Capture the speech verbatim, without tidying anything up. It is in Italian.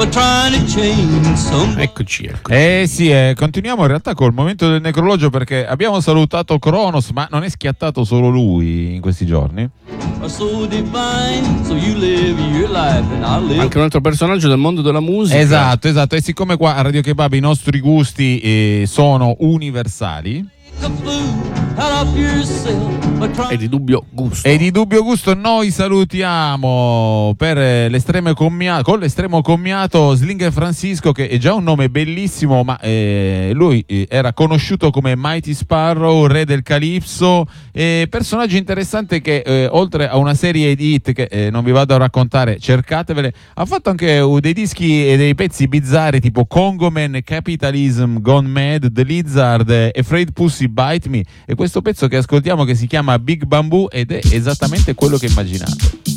Eccoci, eccoci. Eh sì, eh, continuiamo in realtà col momento del necrologio, perché abbiamo salutato Cronos, ma non è schiattato solo lui in questi giorni. Anche un altro personaggio del mondo della musica. Esatto, esatto. E siccome qua a Radio Kebab i nostri gusti eh, sono universali e di dubbio gusto, e di dubbio gusto, noi salutiamo per l'estremo commiato, con l'estremo commiato Slinger Francisco, che è già un nome bellissimo, ma eh, lui eh, era conosciuto come Mighty Sparrow, re del Calypso, eh, personaggio interessante che eh, oltre a una serie di hit che eh, non vi vado a raccontare, cercatevele, ha fatto anche uh, dei dischi e dei pezzi bizzarri tipo Congo Man, Capitalism Gone Mad, The Lizard, eh, Afraid Pussy Bite Me, e questo pezzo che ascoltiamo che si chiama Big Bamboo ed è esattamente quello che immaginate.